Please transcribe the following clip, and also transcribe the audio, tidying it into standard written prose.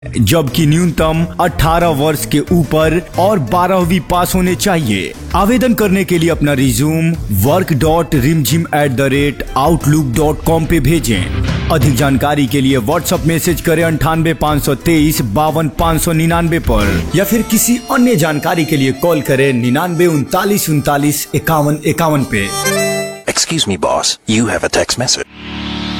जबकि न्यूनतम 18 वर्ष के ऊपर और 12वीं पास होने चाहिए। आवेदन करने के लिए अपना रिज्यूम work.rimjim@outlook.com पे भेजें। अधिक जानकारी के लिए व्हाट्सएप मैसेज करें 98 523 52 599 पर या फिर किसी अन्य जानकारी के लिए कॉल करें 99 39 39 51 51 पे। Excuse me, boss. You have a text message.